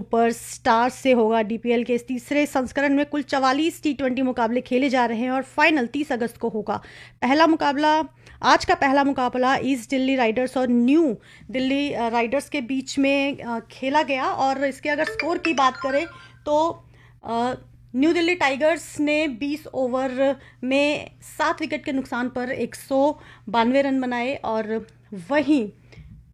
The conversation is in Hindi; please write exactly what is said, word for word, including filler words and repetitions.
सुपर स्टार्स से होगा। डीपीएल के इस तीसरे संस्करण में कुल चवालीस टी ट्वेंटी मुकाबले खेले जा रहे हैं और फाइनल तीस अगस्त को होगा। पहला मुकाबला आज का पहला मुकाबला ईस्ट दिल्ली राइडर्स और न्यू दिल्ली राइडर्स के बीच में खेला गया और इसके अगर स्कोर की बात करें तो न्यू दिल्ली टाइगर्स ने बीस ओवर में सात विकेट के नुकसान पर एक सौ बानवे रन बनाए और वहीं